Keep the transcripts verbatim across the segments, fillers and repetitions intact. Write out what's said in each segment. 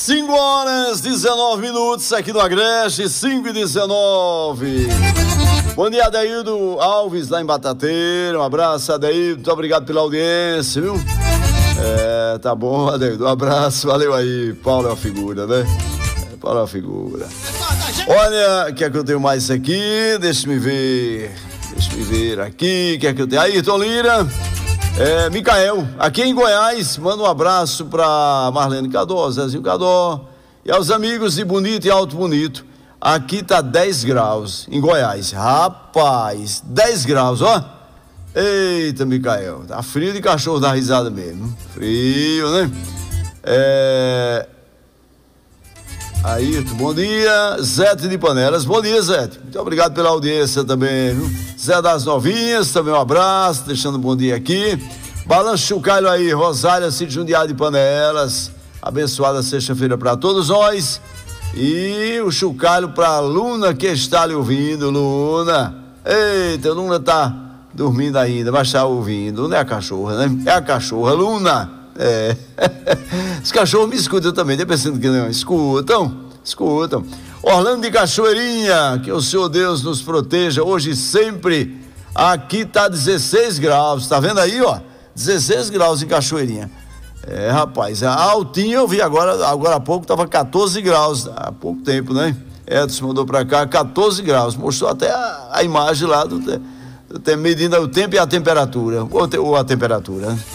cinco horas, dezenove minutos aqui no Agreste, cinco e dezenove. Bom dia, Adeildo Alves, lá em Batateira. Um abraço, Adeildo. Muito obrigado pela audiência, viu? É, tá bom, Adeildo. Um abraço, valeu aí. Paulo é uma figura, né? É, Paulo é uma figura. Olha, o que é que eu tenho mais aqui? Deixa me ver. Deixa me ver aqui. O que é que eu tenho? Ayrton Lira. É, Micael, aqui em Goiás, manda um abraço pra Marlene Cadó, Zezinho Cadó e aos amigos de Bonito e Alto Bonito. Aqui tá dez graus em Goiás. Rapaz, dez graus, ó. Eita, Micael, tá frio de cachorro da risada mesmo. Frio, né? É... Ayrton, bom dia. Zete de Panelas, bom dia, Zete. Muito obrigado pela audiência também, viu? Zé das Novinhas, também um abraço, deixando um bom dia aqui. Balanço Chucalho aí, Rosália, Cid Jundiá de Panelas. Abençoada sexta-feira para todos nós. E o Chucalho pra Luna que está lhe ouvindo, Luna. Eita, Luna tá dormindo ainda, mas está ouvindo. Luna é a cachorra, né? É a cachorra, Luna. É. Os cachorros me escutam também, tá pensando que não escutam? Escutam. Orlando de Cachoeirinha, que o Senhor Deus nos proteja hoje e sempre. Aqui tá dezesseis graus, tá vendo aí, ó? dezesseis graus em Cachoeirinha. É, rapaz, a altinha eu vi agora, agora há pouco tava quatorze graus, há pouco tempo, né? Edson mandou pra cá, quatorze graus, mostrou até a, a imagem lá do, do, do medindo o tempo e a temperatura, ou, ou a temperatura, né?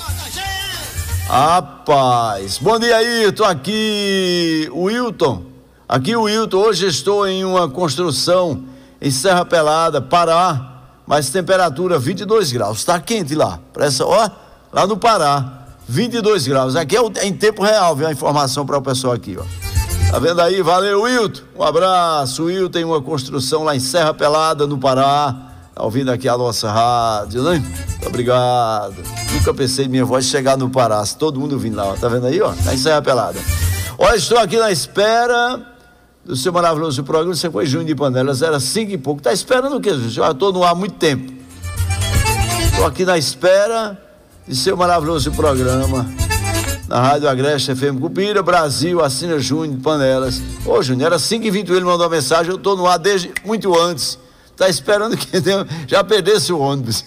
Rapaz, bom dia aí, tô aqui, o Wilton, aqui o Wilton, hoje estou em uma construção em Serra Pelada, Pará, mas temperatura vinte e dois graus, tá quente lá, presta, ó, lá no Pará, vinte e dois graus, aqui é, o, é em tempo real, viu a informação para o pessoal aqui, ó, tá vendo aí, valeu Wilton, um abraço, o Wilton tem uma construção lá em Serra Pelada, no Pará, tá ouvindo aqui a nossa rádio, né? Muito obrigado. Nunca pensei minha voz chegar no Pará, se todo mundo vindo lá, ó. Tá vendo aí, ó? Tá em Serra Pelada. Olha, estou aqui na espera do seu maravilhoso programa. Você foi Júnior de Panelas, era cinco e pouco. Tá esperando o quê, gente? Eu já tô no ar há muito tempo. Estou aqui na espera de seu maravilhoso programa. Na Rádio Agreste F M Cupira, Brasil, assina Júnior de Panelas. Ô, Júnior, era cinco e vinte e um, ele mandou uma mensagem, eu tô no ar desde muito antes. Tá esperando que já perdesse o ônibus.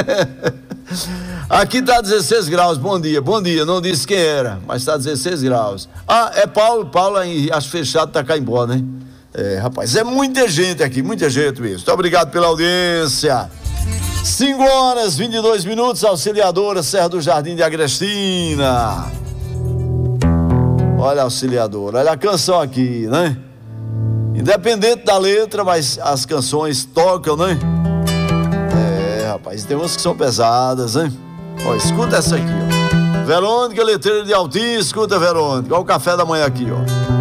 Aqui tá dezesseis graus, bom dia, bom dia, não disse quem era, mas tá dezesseis graus. Ah, é Paulo, Paulo aí, acho fechado, tá cá embora, né? É, rapaz, é muita gente aqui, muita gente mesmo. Muito obrigado pela audiência. cinco horas, vinte e dois minutos, Auxiliadora, Serra do Jardim de Agrestina. Olha a Auxiliadora, olha a canção aqui, né? Independente da letra, mas as canções tocam, né? É, rapaz, tem umas que são pesadas, né? Ó, escuta essa aqui, ó. Verônica, letreira de Altinho, escuta, Verônica. Olha o café da manhã aqui, ó.